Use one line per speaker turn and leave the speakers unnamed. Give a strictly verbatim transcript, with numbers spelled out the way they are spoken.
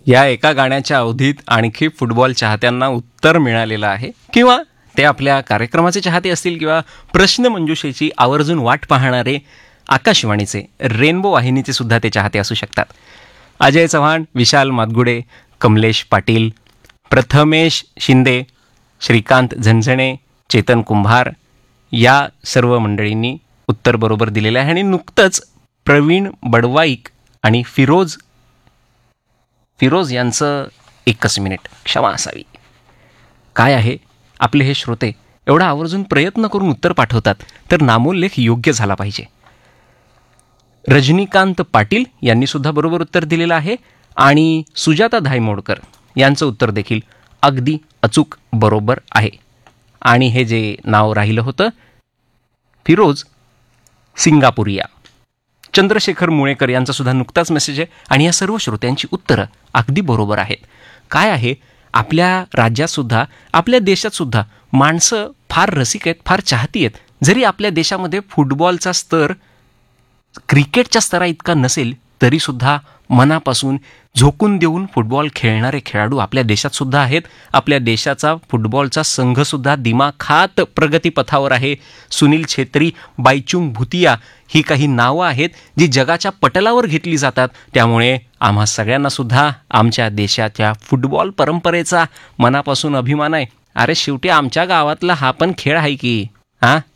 या एका गाण्याच्या अवधीत आणखी फुटबॉल चाहत्यांना उत्तर मिळालेलं आहे, किंवा ते आपल्या कार्यक्रमाचे चाहते असतील किंवा प्रश्न मंजुषेची आवर्जून वाट पाहणारे आकाशवाणीचे रेनबो वाहिनीचे सुद्धा ते चाहते असू शकतात. अजय चव्हाण, विशाल मादगुडे, कमलेश पाटील, प्रथमेश शिंदे, श्रीकांत झणझणे, चेतन कुंभार या सर्व मंडळींनी उत्तर बरोबर दिलेलं आहे. आणि नुकतंच प्रवीण बडवाईक आणि फिरोज फिरोज यांचं एकच मिनिट क्षमा असावी. काय आहे, आपले हे श्रोते एवढा आवर्जून प्रयत्न करून उत्तर पाठवतात, तर नामोल्लेख योग्य झाला पाहिजे. रजनीकांत पाटील यांनी सुद्धा बरोबर उत्तर दिलेलं आहे. आणि सुजाता धायमोडकर यांचं उत्तर देखील अगदी अचूक बरोबर आहे. आणि हे जे नाव राहिलं होतं फिरोज सिंगापुरिया. चंद्रशेखर मुळेकर यांचा सुद्धा नुकताच मेसेज आहे. आणि या सर्व श्रोत्यांची उत्तरं अगदी बरोबर आहेत. काय आहे, आपल्या राज्यातसुद्धा आपल्या देशातसुद्धा माणसं फार रसिक आहेत, फार चाहती आहेत. जरी आपल्या देशामध्ये फुटबॉलचा स्तर क्रिकेटच्या स्तरा इतका नसेल तरीसुद्धा मनापासून झोकून देऊन फुटबॉल खेळणारे खेळाडू आपल्या देशातसुद्धा आहेत. आपल्या देशाचा फुटबॉलचा संघसुद्धा दिमाखात प्रगतीपथावर आहे. सुनील छेत्री, बायचुंग भुतिया ही काही नावं आहेत जी जगाच्या पटलावर घेतली जातात. त्यामुळे आम्हा सगळ्यांनासुद्धा आमच्या देशाच्या फुटबॉल परंपरेचा मनापासून अभिमान आहे. अरे शेवटी आमच्या गावातला हा पण खेळ आहे की. हां